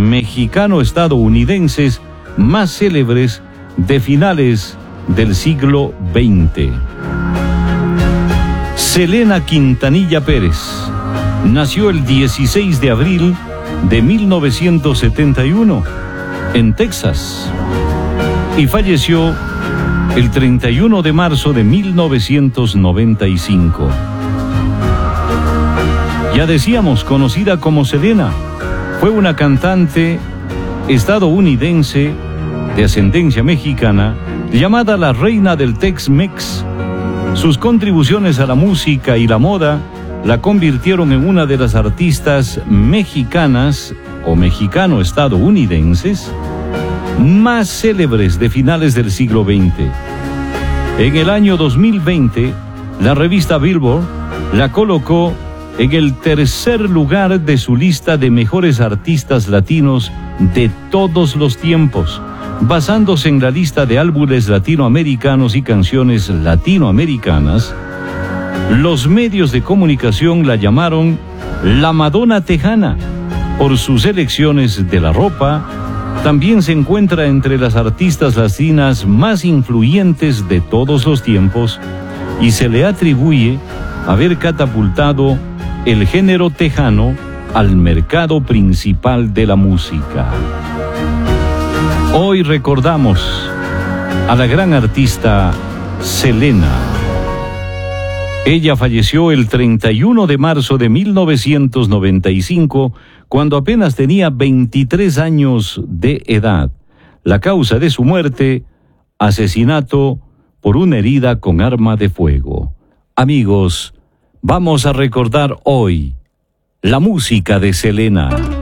mexicano-estadounidenses más célebres de finales del siglo XX. Selena Quintanilla Pérez nació el 16 de abril de 1971 en Texas y falleció el 31 de marzo de 1995. Ya decíamos, conocida como Selena, fue una cantante estadounidense de ascendencia mexicana llamada la reina del Tex-Mex. Sus contribuciones a la música y la moda la convirtieron en una de las artistas mexicanas o mexicano-estadounidenses más célebres de finales del siglo XX. En el año 2020, la revista Billboard la colocó en el tercer lugar de su lista de mejores artistas latinos de todos los tiempos, basándose en la lista de álbumes latinoamericanos y canciones latinoamericanas. Los medios de comunicación la llamaron la Madonna Tejana por sus elecciones de la ropa. También se encuentra entre las artistas latinas más influyentes de todos los tiempos y se le atribuye haber catapultado el género tejano al mercado principal de la música. Hoy recordamos a la gran artista Selena. Ella falleció el 31 de marzo de 1995, cuando apenas tenía 23 años de edad. La causa de su muerte, asesinato por una herida con arma de fuego. Amigos, vamos a recordar hoy la música de Selena.